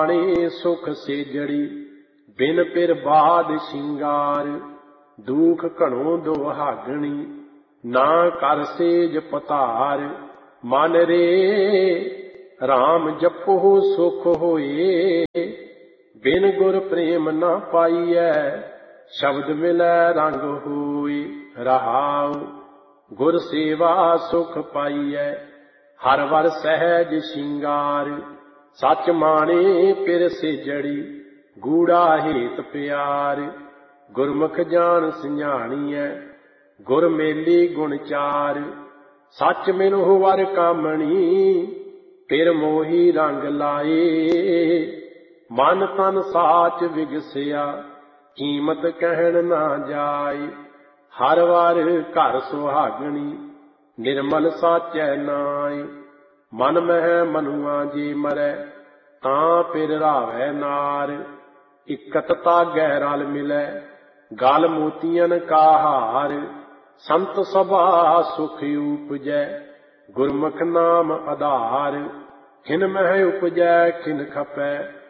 माणे सुख सेजड़ी बिन पिर बाद शिंगार। दुख घणो दुहागणी ना कर सेज पतार। मन रे राम जपो सुख होए बिन गुर प्रेम न पाइयै। शब्द मिलै रंग होए रहाउ गुर सेवा सुख पाइयै। हर वर सहज शिंगार सच माणे पिर सेजड़ी गूढ़ा हेत प्यार। गुरमुख जान सिंझाणीਐ गुर मेली गुण चार। सच मिलो वर कामणी पिर मोही रंग लाए। मन तन साच विगसिया कीमत कहन ना जाए। हर वार घर सुहागणी निर्मल साचै नाय। मन मह मनुआ जे मरै तां पिर रावै नार। इकत तागै रल मिलै गल मोतियन का हार। संत सभा सुख उपजै गुरमुख नाम आधार। खिन मह उपजै खिन खपै